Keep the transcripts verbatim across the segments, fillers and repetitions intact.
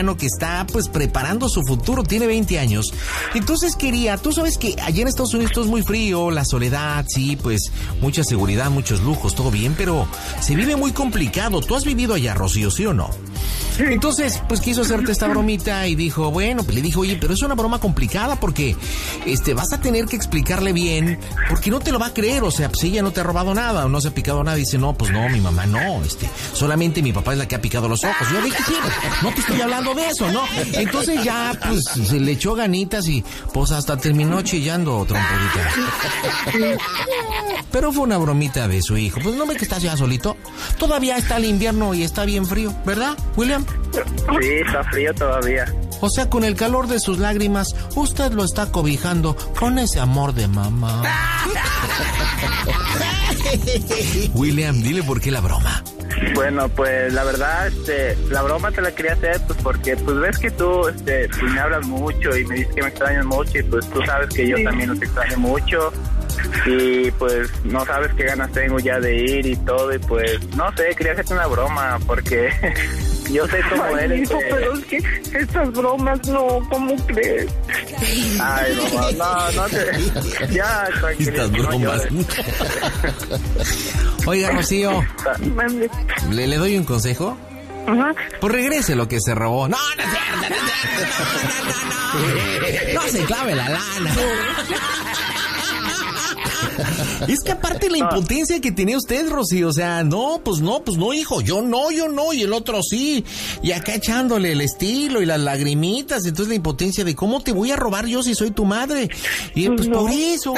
mexicano que está pues preparando su futuro, tiene veinte años. Entonces quería, tú sabes que allá en Estados Unidos todo es muy frío, la soledad, sí, pues mucha seguridad, muchos lujos, todo bien, pero se vive muy complicado. ¿Tú has vivido allá, Rocío, sí o no? Entonces, pues quiso hacerte esta bromita y dijo, bueno, pues le dijo, oye, pero es una broma complicada porque este vas a tener que explicarle bien, porque no te lo va a creer, o sea, pues ella no te ha robado nada o no se ha picado nada. Dice, no, pues no, mi mamá no, este, solamente mi papá es la que ha picado los ojos. Yo dije, sí, no te estoy hablando de eso, ¿no? Entonces ya, pues, se le echó ganitas y pues hasta terminó chillando trompudita. Pero fue una bromita de su hijo. Pues no ve que estás ya solito. Todavía está el invierno y está bien frío, ¿verdad, William? Sí, está frío todavía. O sea, con el calor de sus lágrimas, usted lo está cobijando con ese amor de mamá. William, dile por qué la broma. Bueno, pues la verdad, este, la broma te la quería hacer, pues porque, pues ves que tú, este, pues me hablas mucho y me dices que me extrañas mucho y pues tú sabes que yo sí. También los extraño mucho y pues no sabes qué ganas tengo ya de ir y todo y pues, no sé, quería hacerte una broma porque yo sé cómo Ay, eres. Hijo, eh. pero es que estas bromas no, ¿cómo crees? Ay, mamá, no, no te... Ya, tranquilo. Estas bromas. No, Oiga, Rocío, Mande. ¿le, ¿le doy un consejo? Ajá. Pues regrese lo que se robó. No, no es cierto, no es cierto. No, no, no, no. No se clave la lana. Es que aparte la impotencia que tenía usted, Rocío, o sea, no, pues no, pues no, hijo, yo no, yo no, y el otro sí, y acá echándole el estilo y las lagrimitas, entonces la impotencia de cómo te voy a robar yo si soy tu madre, y pues no. por eso.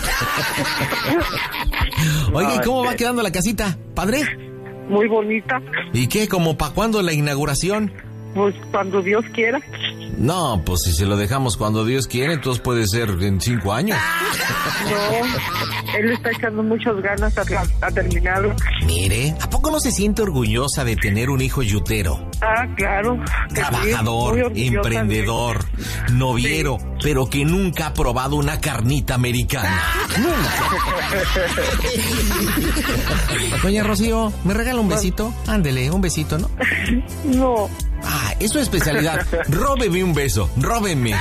Oiga, ¿y cómo va quedando la casita, padre? Muy bonita. ¿Y qué, como para cuándo la inauguración? Pues cuando Dios quiera. No, pues si se lo dejamos cuando Dios quiere, entonces puede ser en cinco años. No, él está echando muchas ganas a, a terminarlo. Mire, ¿a poco no se siente orgullosa de tener un hijo yutero? Ah, claro. Trabajador, Sí, emprendedor, noviero, sí. Pero que nunca ha probado una carnita americana. Doña Rocío, ¿me regala un besito? Ándele, un besito, ¿no? No. Ah, es su especialidad. Róbeme un beso, róbeme.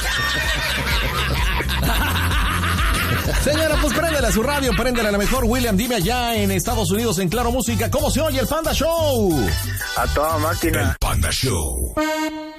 Señora, pues préndela a su radio, préndela a la mejor. William, dime allá en Estados Unidos, en Claro Música, ¿cómo se oye el Panda Show? A toda máquina. El Panda Show.